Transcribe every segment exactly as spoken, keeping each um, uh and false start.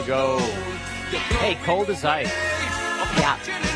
Go. Hey, Cold as Ice. Yeah.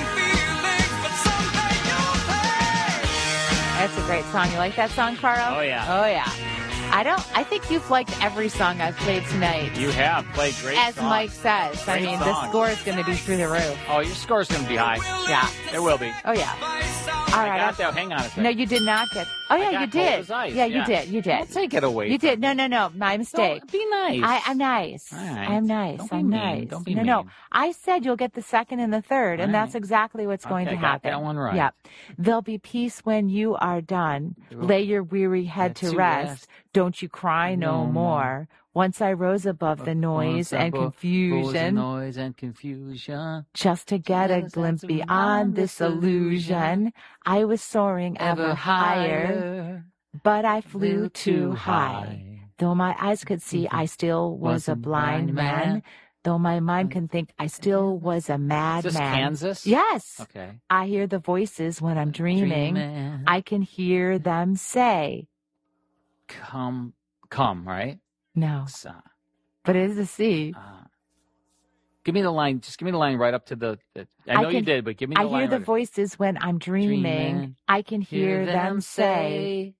That's a great song. You like that song, Carl? Oh, yeah. Oh, yeah. I don't. I think you've liked every song I've played tonight. You have played great As songs. Mike says. Great I mean, songs. the score is going to be through the roof. Oh, your score's going to be high. Yeah. It will be. Oh, yeah. All I right. got that. Hang on a second. No, you did not get. Oh, I yeah, got you Cold did. as Ice, Yeah, you yeah. did. You did. Don't take it away. You did. No, no, no. My mistake. Don't be nice. I, I'm nice. All right. I'm nice. Don't be I'm mean. nice. Don't be no, mean. no. I said you'll get the second and the third, and All that's right. exactly what's going Okay, to got happen. that one right. Yeah. There'll be peace when you are done. Lay your weary head to, to rest. rest. Don't you cry no, No more. Once I rose above the noise and confusion, noise and confusion. just to get a glimpse beyond this illusion. I was soaring ever higher, but I flew too high. Though my eyes could see, I still was a blind man. Though my mind can think, I still was a Is madman. this Kansas? Yes. Okay. I hear the voices when I'm dreaming. Dreaming. I can hear them say, Come, come, right? no, So, but it is a C. uh, give me the line. Just give me the line right up to the. the I know I you can- did, but give me the I line. hear the right- voices when I'm dreaming. Dreaming. I can hear, them say,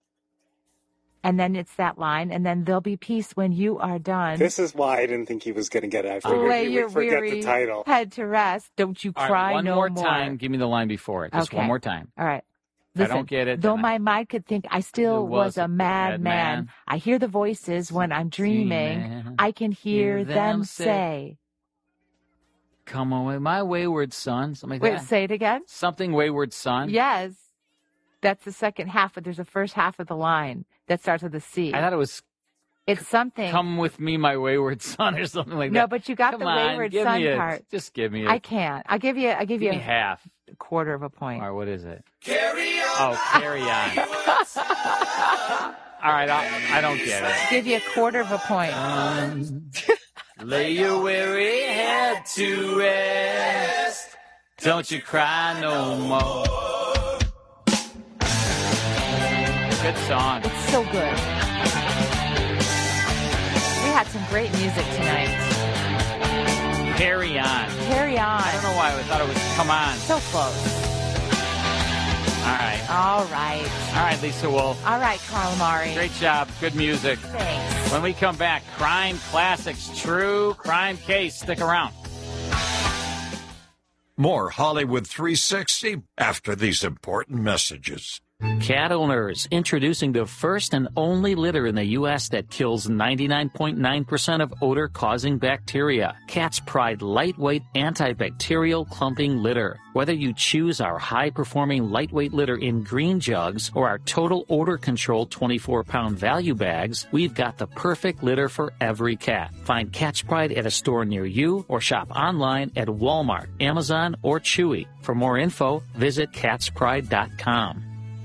and then it's that line, and then there'll be peace when you are done. This is why I didn't think he was going to get it. I figured Lay he your would forget weary the title. head to rest. Don't you All cry right, one no more time. Give me the line before it. Just Okay. one more time. All right. If I Listen, don't get it, though then my mind could think I still Still was, was a a madman, madman. I hear the voices when I'm dreaming. Dreaming. I can hear, Hear them, them say, say, Come away, my wayward son. Something like wait, that. say it again? Something wayward son. Yes. That's the second half, but there's a first half of the line that starts with a C. I thought it was It's something. "Come with me, my wayward son" or something like no, that. but you got Come the on, wayward give son me it. part. Just give me it. I can't. I'll give you. I'll give give you me a half. quarter of a point. All right, what is it? Carry on. Oh, carry on. All right, I, I don't get it. Give you a quarter of a point. Um, lay your weary head to rest. Don't you cry no more. Good song. It's so good. We had some great music tonight. Carry on. Carry on. I don't know why I thought it was "Come on." So close. All right. All right. All right, Lisa Wolf. All right, Carl Amari. Great job. Good music. Thanks. When we come back, Crime Classics, True Crime Case. Stick around. More Hollywood three sixty after these important messages. Cat owners, introducing the first and only litter in the U S that kills ninety-nine point nine percent of odor-causing bacteria. Cat's Pride lightweight antibacterial clumping litter. Whether you choose our high-performing lightweight litter in green jugs or our total odor control twenty-four pound value bags, we've got the perfect litter for every cat. Find Cat's Pride at a store near you or shop online at Walmart, Amazon, or Chewy. For more info, visit cats pride dot com.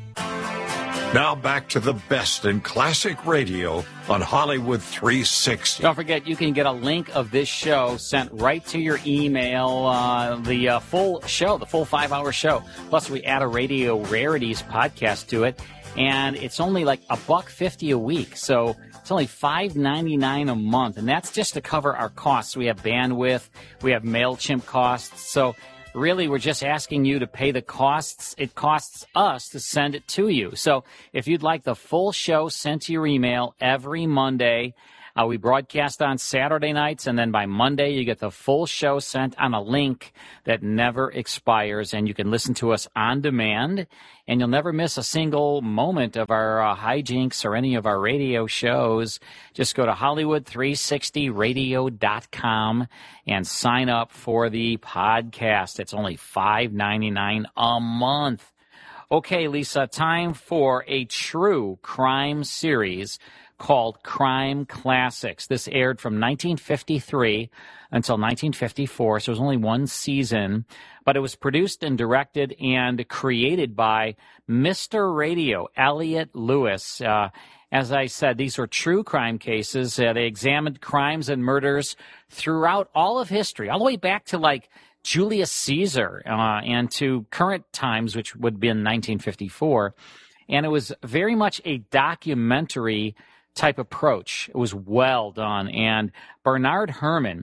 Now back to the best in classic radio on Hollywood three sixty. Don't forget, you can get a link of this show sent right to your email, uh, the uh, full show, the full five-hour show. Plus, we add a Radio Rarities podcast to it, and it's only like a buck fifty a week. So it's only five ninety-nine a month, and that's just to cover our costs. We have bandwidth, we have MailChimp costs, so really, we're just asking you to pay the costs. It costs us to send it to you. So if you'd like the full show sent to your email every Monday, uh, we broadcast on Saturday nights, and then by Monday you get the full show sent on a link that never expires, and you can listen to us on demand, and you'll never miss a single moment of our uh, hijinks or any of our radio shows. Just go to Hollywood three sixty radio dot com and sign up for the podcast. It's only five ninety-nine a month. Okay, Lisa, time for a true crime series called Crime Classics. This aired from nineteen fifty-three until nineteen fifty-four, so it was only one season, but it was produced and directed and created by Mister Radio, Elliot Lewis. Uh, as I said, these are true crime cases. Uh, they examined crimes and murders throughout all of history, all the way back to like Julius Caesar uh, and to current times, which would be in nineteen fifty-four. And it was very much a documentary type approach. It was well done. And Bernard Herrmann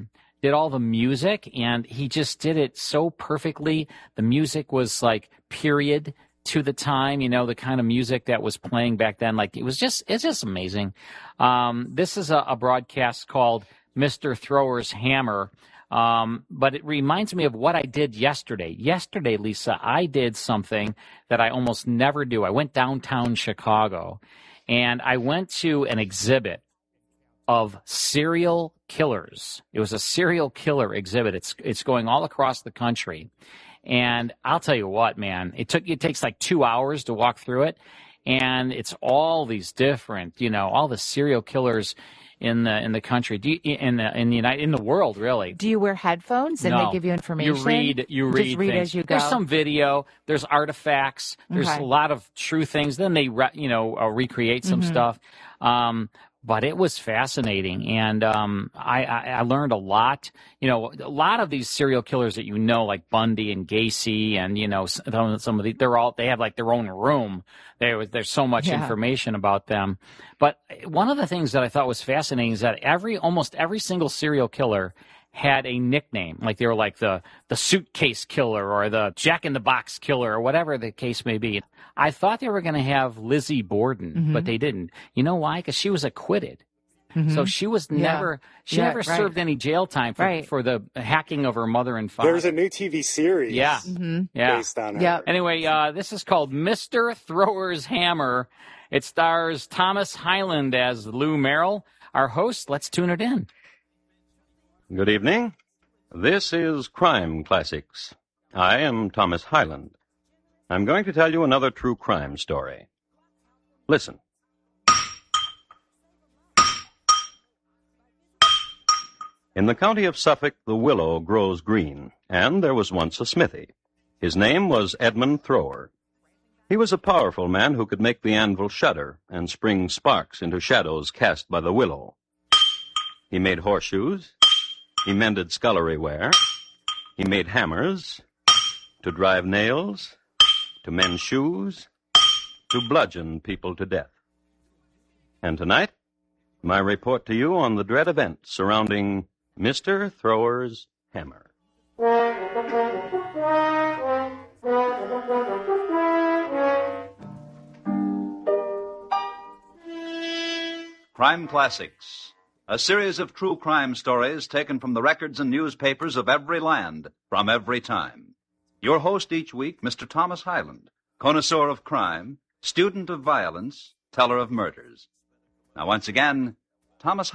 did all the music, and he just did it so perfectly. The music was like period to the time, you know, the kind of music that was playing back then. Like, it was just, it's just amazing. Um, this is a, a broadcast called Mister Thrower's Hammer. Um, but it reminds me of what I did yesterday. Yesterday, Lisa, I did something that I almost never do. I went downtown Chicago, and I went to an exhibit of serial killers. It was a serial killer exhibit. It's it's going all across the country. And I'll tell you what, man, it took it takes like two hours to walk through it. And it's all these different, you know, all the serial killers in the in the country, do you, in the in the United in the world, really. Do you wear headphones and no. they give you information? You read, you read, Just read things. as you go. There's some video. There's artifacts. There's Okay. a lot of true things. Then they, re, you know, uh, recreate some Mhm. stuff. Um, but it was fascinating, and um, I, I, I learned a lot. You know, a lot of these serial killers that you know, like Bundy and Gacy, and you know, some, some of the, they're all they have like their own room. There, there's so much Yeah. information about them. But one of the things that I thought was fascinating is that every almost every single serial killer had a nickname. Like they were like the the suitcase killer or the Jack in the Box killer or whatever the case may be. I thought they were going to have Lizzie Borden, Mhm. but they didn't. You know why? Because she was acquitted. Mhm. So she was Yeah. never she Yeah, never right. served any jail time for, Right. for the hacking of her mother and father. There's a new T V series Yeah. Mhm. Yeah. based on her. Yep. Anyway, uh, this is called Mister Thrower's Hammer. It stars Thomas Hyland as Lou Merrill. Our host, let's tune it in. Good evening. This is Crime Classics. I am Thomas Hyland. I'm going to tell you another true crime story. Listen. In the county of Suffolk, the willow grows green, and there was once a smithy. His name was Edmund Thrower. He was a powerful man who could make the anvil shudder and spring sparks into shadows cast by the willow. He made horseshoes. He mended scullery ware. He made hammers to drive nails, to mend shoes, to bludgeon people to death. And tonight, my report to you on the dread events surrounding Mister Thrower's Hammer. Crime Classics, a series of true crime stories taken from the records and newspapers of every land, from every time. Your host each week, Mister Thomas Hyland, connoisseur of crime, student of violence, teller of murders. Now, once again, Thomas